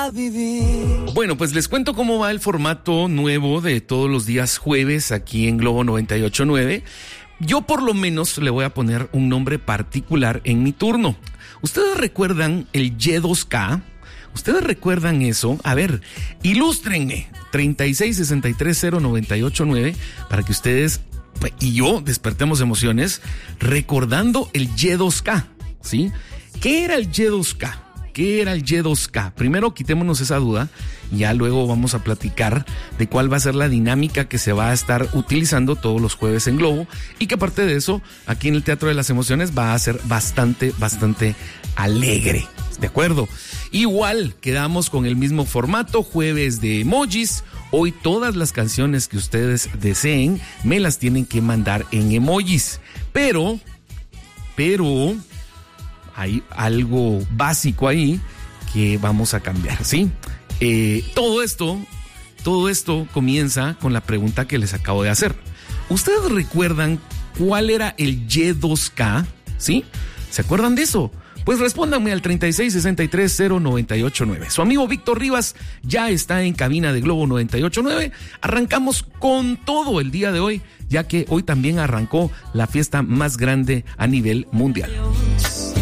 a vivir. Bueno, pues les cuento cómo va el formato nuevo de todos los días jueves aquí en Globo 98.9. Yo por lo menos le voy a poner un nombre particular en mi turno. ¿Ustedes recuerdan el Y2K? ¿Ustedes recuerdan eso? A ver, ilústrenme. 36630989 para que ustedes y yo despertemos emociones recordando el Y2K, ¿sí? ¿Qué era el Y2K? ¿Qué era el Y2K? Primero quitémonos esa duda y ya luego vamos a platicar de cuál va a ser la dinámica que se va a estar utilizando todos los jueves en Globo y que aparte de eso, aquí en el Teatro de las Emociones va a ser bastante alegre, ¿de acuerdo? Igual quedamos con el mismo formato, jueves de emojis. Hoy todas las canciones que ustedes deseen me las tienen que mandar en emojis, pero hay algo básico ahí que vamos a cambiar, ¿sí? Todo esto comienza con la pregunta que les acabo de hacer. ¿Ustedes recuerdan cuál era el Y2K? ¿Sí? ¿Se acuerdan de eso? Pues respóndanme al 36630989. Su amigo Víctor Rivas ya está en cabina de Globo 98.9. Arrancamos con todo el día de hoy, ya que hoy también arrancó la fiesta más grande a nivel mundial.